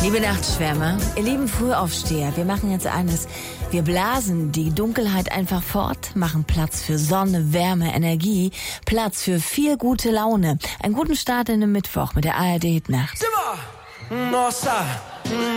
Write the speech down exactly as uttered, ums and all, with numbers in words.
Liebe Nachtschwärmer, ihr lieben Frühaufsteher, wir machen jetzt eines. Wir blasen die Dunkelheit einfach fort, machen Platz für Sonne, Wärme, Energie, Platz für viel gute Laune. Einen guten Start in den Mittwoch mit der A R D Hit Nacht. Nossa.